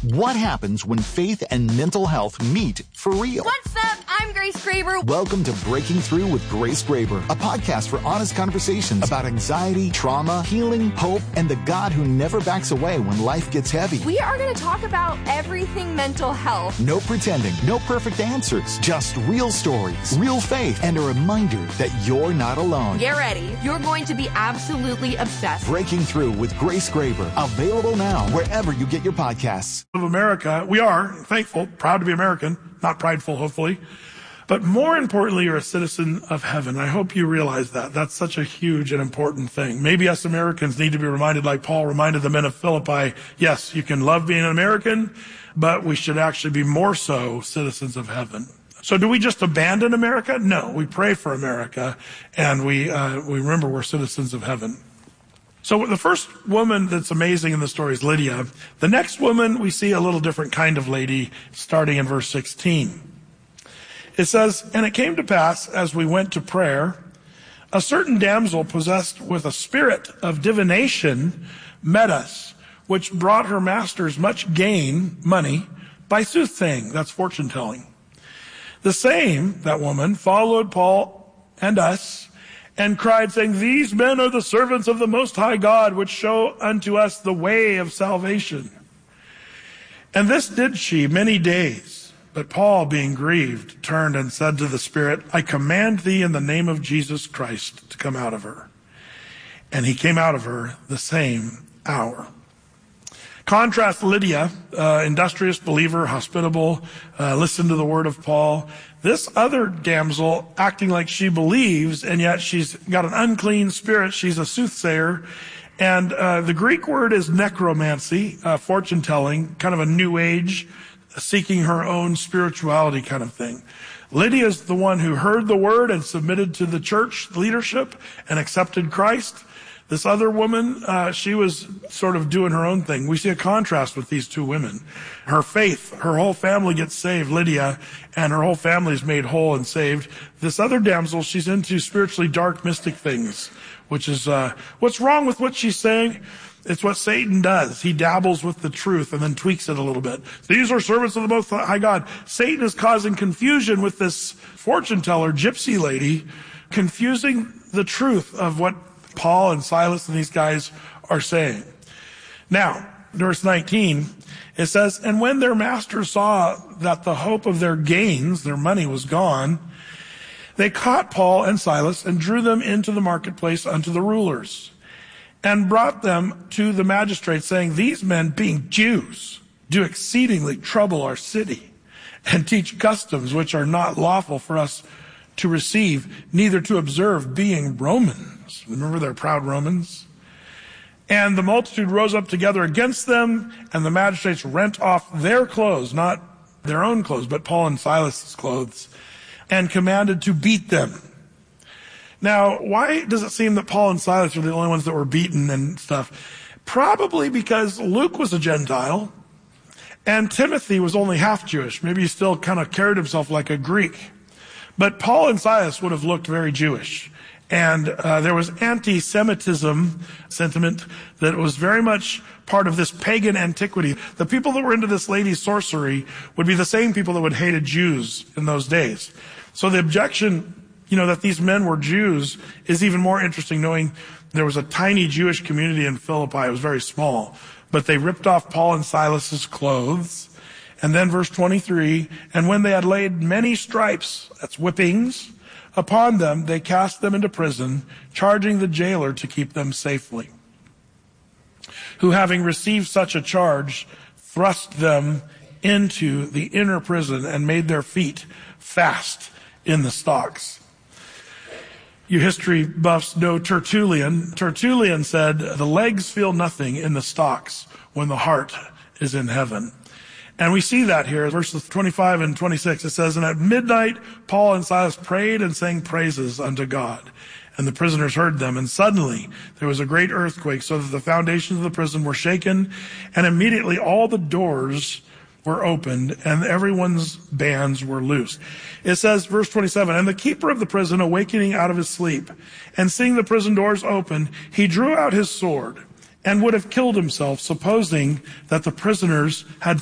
What happens when faith and mental health meet for real? What's up? I'm Grace Graber. Welcome to Breaking Through with Grace Graber, a podcast for honest conversations about anxiety, trauma, healing, hope, and the God who never backs away when life gets heavy. We are going to talk about everything mental health. No pretending, no perfect answers, just real stories, real faith, and a reminder that you're not alone. Get ready. You're going to be absolutely obsessed. Breaking Through with Grace Graber, available now wherever you get your podcasts. Of America, we are thankful, proud to be American, not prideful, hopefully. But more importantly, you're a citizen of heaven. I hope you realize that. That's such a huge and important thing. Maybe us Americans need to be reminded, like Paul reminded the men of Philippi, yes, you can love being an American, but we should actually be more so citizens of heaven. So do we just abandon America? No, we pray for America, and we remember we're citizens of heaven. So the first woman that's amazing in the story is Lydia. The next woman, we see a little different kind of lady, starting in verse 16. It says, "And it came to pass, as we went to prayer, a certain damsel possessed with a spirit of divination met us, which brought her masters much gain, money, by soothsaying," that's fortune telling. "The same," that woman, "followed Paul and us, and cried, saying, These men are the servants of the Most High God, which show unto us the way of salvation. And this did she many days. But Paul, being grieved, turned and said to the Spirit, I command thee in the name of Jesus Christ to come out of her. And he came out of her the same hour." Contrast Lydia, industrious believer, hospitable, listen to the word of Paul. This other damsel acting like she believes, and yet she's got an unclean spirit. She's a soothsayer. And the Greek word is necromancy, fortune telling, kind of a new age, seeking her own spirituality kind of thing. Lydia is the one who heard the word and submitted to the church leadership and accepted Christ. This other woman, she was sort of doing her own thing. We see a contrast with these two women. Her faith, her whole family gets saved, Lydia, and her whole family is made whole and saved. This other damsel, she's into spiritually dark, mystic things, which is, what's wrong with what she's saying? It's what Satan does. He dabbles with the truth and then tweaks it a little bit. These are servants of the Most High God. Satan is causing confusion with this fortune teller, gypsy lady, confusing the truth of what Paul and Silas and these guys are saying. Now, verse 19, it says, "And when their masters saw that the hope of their gains, their money, was gone, they caught Paul and Silas and drew them into the marketplace unto the rulers, and brought them to the magistrates, saying, These men, being Jews, do exceedingly trouble our city, and teach customs which are not lawful for us to receive, neither to observe, being Romans." Remember, they're proud Romans. "And the multitude rose up together against them, and the magistrates rent off their clothes," not their own clothes, but Paul and Silas's clothes, "and commanded to beat them." Now, why does it seem that Paul and Silas are the only ones that were beaten and stuff? Probably because Luke was a Gentile, and Timothy was only half Jewish. Maybe he still kind of carried himself like a Greek. But Paul and Silas would have looked very Jewish. And there was anti-Semitism sentiment that was very much part of this pagan antiquity. The people that were into this lady's sorcery would be the same people that would hated Jews in those days. So the objection, that these men were Jews is even more interesting, knowing there was a tiny Jewish community in Philippi. It was very small. But they ripped off Paul and Silas's clothes. And then verse 23, "And when they had laid many stripes," that's whippings, "upon them, they cast them into prison, charging the jailer to keep them safely. Who, having received such a charge, thrust them into the inner prison and made their feet fast in the stocks." You history buffs know Tertullian. Tertullian said, "The legs feel nothing in the stocks when the heart is in heaven." And we see that here, verses 25 and 26. It says, "And at midnight, Paul and Silas prayed and sang praises unto God. And the prisoners heard them. And suddenly there was a great earthquake, so that the foundations of the prison were shaken. And immediately all the doors were opened, and everyone's bands were loosed." It says, verse 27, "And the keeper of the prison, awakening out of his sleep, and seeing the prison doors open, he drew out his sword, and would have killed himself, supposing that the prisoners had